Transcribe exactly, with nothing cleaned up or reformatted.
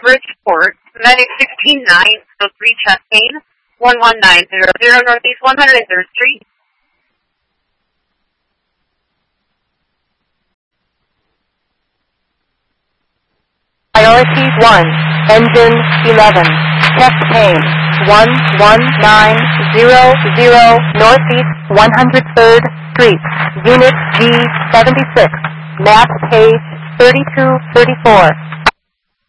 Bridge Port, Medic sixteen nine, so three chest pain, one one nine zero zero Northeast one hundred third Street. Priority one, Engine eleven, chest pain, one one nine zero zero Northeast one hundred third Street, Unit G seventy-six, map page thirty-two thirty-four.